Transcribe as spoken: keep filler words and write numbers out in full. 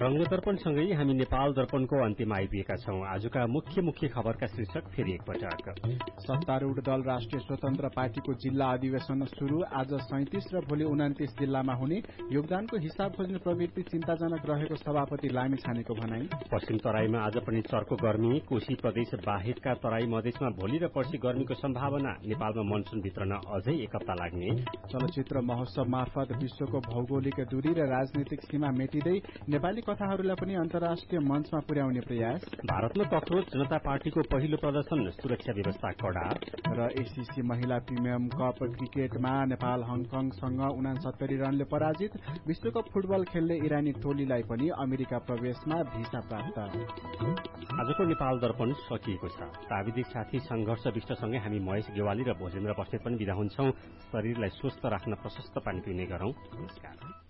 रंग दर्पणसँगै हामी नेपाल दर्पणको अन्त्यमा आइपुगेका छौं। आजका मुख्य मुख्य खबरका शीर्षक फेरि एकपटक। सत्तारूढ़ दल राष्ट्रिय स्वतन्त्र पार्टीको जिल्ला अधिवेशन शुरू। आज सैंतीस र भोलि उनातिस जिल्लामा हुने। योगदानको हिसाब खोज्ने प्रवृत्ति चिन्ताजनक रहेको सभापति लामी छानेको भनाई। पश्चिम तराईमा आज पनि चर्को गर्मी। कोशी प्रदेश बाहेकका तराई मधेसमा भोलि र पर्सि गर्मीको सम्भावना। नेपालमा मनसून भित्रन अझै एक हप्ता लाग्ने। चलचित्र महोत्सव मार्फत विश्वको भौगोलिक दूरी र राजनीतिक सीमा मेटिँदै नेपाली कथाहरूलाई पनि अन्तर्राष्ट्रिय मञ्चमा पुर्याउने प्रयास। भारतमा कक्रोच जनता पार्टीको पहिलो प्रदर्शन, सुरक्षा व्यवस्था कड़ा। र एसीसी महिला प्रिमियम कप क्रिकेटमा नेपाल हङकङसँग उनासत्तरी रनले पराजित। विश्वकप फुटबल खेल्ने इरानी टोलीलाई पनि अमेरिका प्रवेशमा भिसा प्राप्त। आजको नेपाल दर्पण सकिएको छ। प्राविधिक साथी संघर्ष विष्टसँगै हामी महेश गेवाली र भोजेन्द्र बस्नेत पनि विदा हुन्छौं। शरीरलाई स्वस्थ राख्न प्रशस्त पानी पिउने गरौं। नमस्कार।